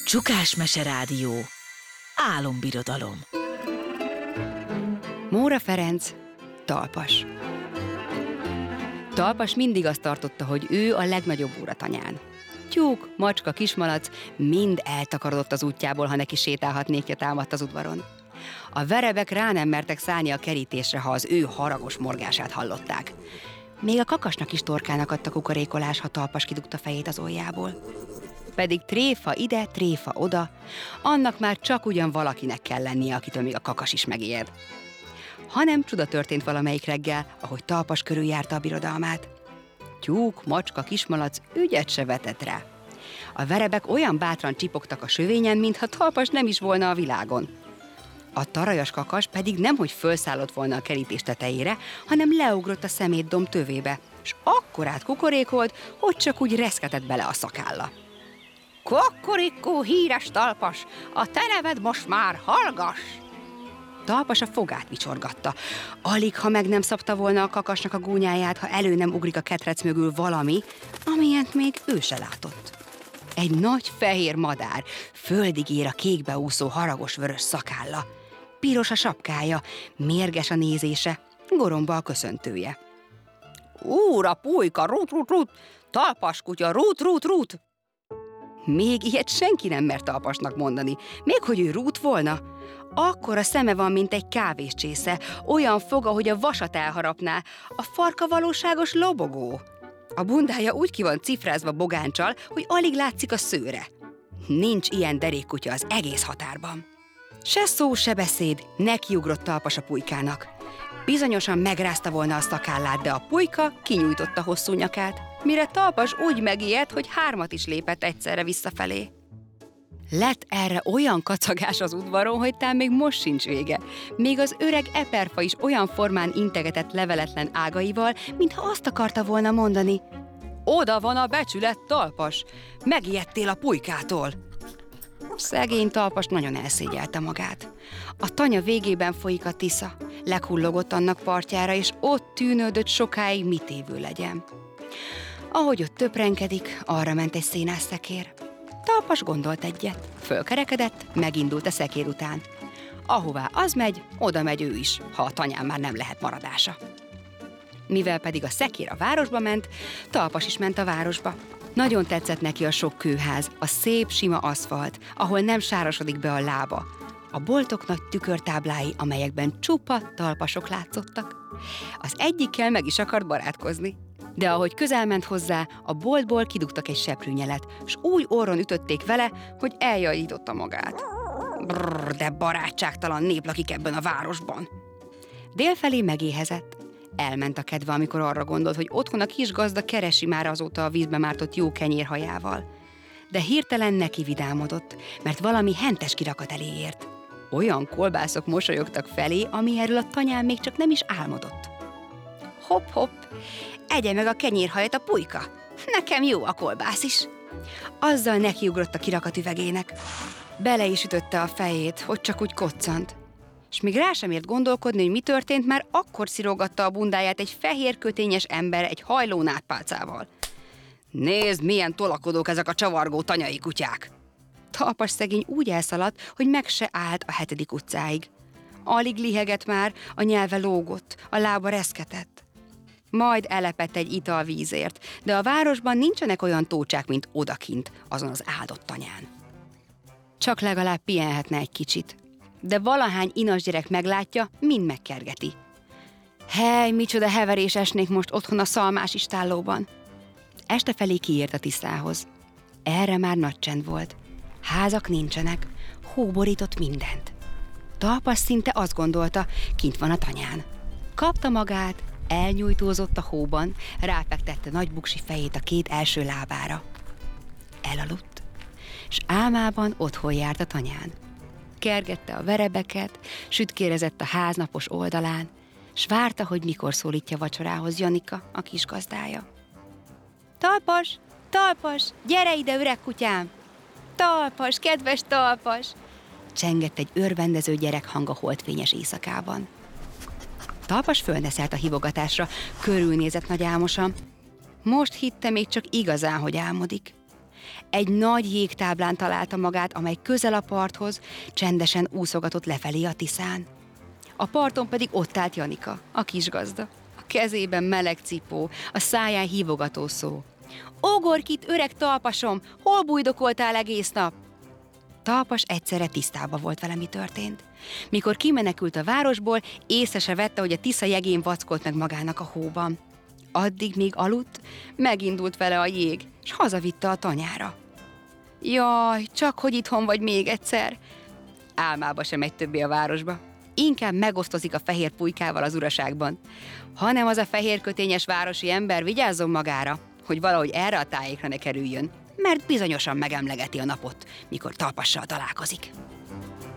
Csukásmese Rádió. Álombirodalom. Móra Ferenc, Talpas. Talpas mindig azt tartotta, hogy ő a legnagyobb úr a tanyán. Tyúk, macska, kismalac mind eltakarodott az útjából, ha neki sétálhatnékja támadt az udvaron. A verebek rá nem mertek szállni a kerítésre, ha az ő haragos morgását hallották. Még a kakasnak is torkának adta kukorékolás, ha Talpas kidugta fejét az ujjából. Pedig tréfa ide, tréfa oda, annak már csak ugyan valakinek kell lennie, akitől még a kakas is megijed. Hanem csuda történt valamelyik reggel, ahogy Talpas körüljárta a birodalmát. Tyúk, macska, kismalac ügyet se vetett rá. A verebek olyan bátran csipogtak a sövényen, mintha Talpas nem is volna a világon. A tarajas kakas pedig nemhogy fölszállott volna a kerítés tetejére, hanem leugrott a szemétdomb tövébe, s akkorát kukorékolt, hogy csak úgy reszketett bele a szakálla. Kukorikó, híres Talpas, a te neved most már hallgass! Talpas a fogát vicsorgatta. Alig, ha meg nem szabta volna a kakasnak a gúnyáját, ha elő nem ugrik a ketrec mögül valami, amilyent még ő se látott. Egy nagy fehér madár, földig ér a kékbe úszó haragos vörös szakálla. Piros a sapkája, mérges a nézése, goromba a köszöntője. Úr, a pulyka, rút, rút, rút! Talpas kutya, rút, rút, rút! Még ilyet senki nem mert Talpasnak mondani, még hogy ő rút volna. Akkora szeme van, mint egy kávéscsésze, olyan foga, hogy a vasat elharapná, a farka valóságos lobogó. A bundája úgy ki van cifrázva bogáncsal, hogy alig látszik a szőre. Nincs ilyen derékkutya az egész határban. Se szó, se beszéd, nekiugrott Talpas a pulykának. Bizonyosan megrázta volna a szakállát, de a pulyka kinyújtotta hosszú nyakát, mire Talpas úgy megijedt, hogy 3 is lépett egyszerre visszafelé. Lett erre olyan kacagás az udvaron, hogy tán még most sincs vége. Még az öreg eperfa is olyan formán integetett leveletlen ágaival, mintha azt akarta volna mondani. Oda van a becsület, Talpas! Megijedtél a pulykától! Szegény Talpas nagyon elszégyelte magát. A tanya végében folyik a Tisza, leghullogott annak partjára, és ott tűnődött sokáig, mit évő legyen. Ahogy ott töprenkedik, arra ment egy szénás szekér. Talpas gondolt egyet, fölkerekedett, megindult a szekér után. Ahová az megy, oda megy ő is, ha a tanyán már nem lehet maradása. Mivel pedig a szekér a városba ment, Talpas is ment a városba. Nagyon tetszett neki a sok kőház, a szép, sima aszfalt, ahol nem sárosodik be a lába. A boltok nagy tükörtáblái, amelyekben csupa talpasok látszottak. Az egyikkel meg is akart barátkozni. De ahogy közel ment hozzá, a boltból kidugtak egy seprűnyelet, s úgy orron ütötték vele, hogy eljajította magát. Brrr, de barátságtalan nép lakik ebben a városban. Délfelé megéhezett. Elment a kedve, amikor arra gondolt, hogy otthon a kis gazda keresi már azóta a vízbe mártott jó kenyérhajával. De hirtelen neki vidámodott, mert valami hentes kirakat elé ért. Olyan kolbászok mosolyogtak felé, ami erről a tanyán még csak nem is álmodott. Hopp-hopp, egye meg a kenyérhajat a pulyka. Nekem jó a kolbász is. Azzal nekiugrott a kirakat üvegének. Bele is ütötte a fejét, hogy csak úgy koccant. És még rá sem ért gondolkodni, hogy mi történt, már akkor szirogatta a bundáját egy fehér kötényes ember egy hajló nátpálcával. Nézd, milyen tolakodók ezek a csavargó tanyai kutyák! Talpas szegény úgy elszaladt, hogy meg se állt a 7. utcáig. Alig lihegett már, a nyelve lógott, a lába reszketett. Majd elepett egy italvízért, de a városban nincsenek olyan tócsák, mint odakint, azon az áldott tanyán. Csak legalább pihenhetne egy kicsit. De valahány inas gyerek meglátja, mind megkergeti. Hely, micsoda heverés esnék most otthon a szalmás istállóban. Este felé kiért a Tiszához. Erre már nagy csend volt. Házak nincsenek, hó borított mindent. Talpas szinte azt gondolta, kint van a tanyán. Kapta magát, elnyújtózott a hóban, ráfektette nagy buksi fejét a 2 első lábára. Elaludt, s álmában otthon járt a tanyán. Kergette a verebeket, sütkérezett a ház napos oldalán, s várta, hogy mikor szólítja vacsorához Janika, a kis gazdája. Talpas, Talpas, gyere ide, öreg kutyám! Talpas, kedves Talpas! Csengett egy örvendező gyerekhang a holdfényes éjszakában. Talpas fölneszelt a hívogatásra, körülnézett nagy álmosan. Most hitte még csak igazán, hogy álmodik. Egy nagy jégtáblán találta magát, amely közel a parthoz, csendesen úszogatott lefelé a Tiszán. A parton pedig ott állt Janika, a kisgazda. A kezében meleg cipó, a száján hívogató szó. Ógorkit, öreg talpasom, hol bújdokoltál egész nap? Talpas egyszerre tisztában volt vele, mi történt. Mikor kimenekült a városból, észre se vette, hogy a Tisza jegén vackolt meg magának a hóban. Addig, míg aludt, megindult vele a jég, s hazavitte a tanyára. Jaj, csak hogy itthon vagy még egyszer. Álmába sem megy többé a városba. Inkább megosztozik a fehér pulykával az uraságban. Hanem az a fehérkötényes városi ember vigyázzon magára, hogy valahogy erre a tájékra ne kerüljön, mert bizonyosan megemlegeti a napot, mikor Talpassal találkozik.